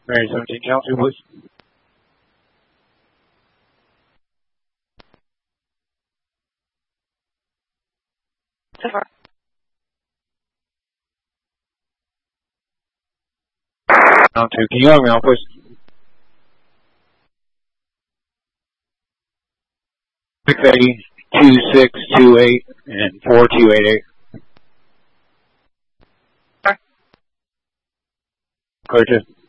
Mary 17, channel 2, please. So far. Channel 2, can you let me know, please? 680, 2628, and 4288. Sorry. Clear to.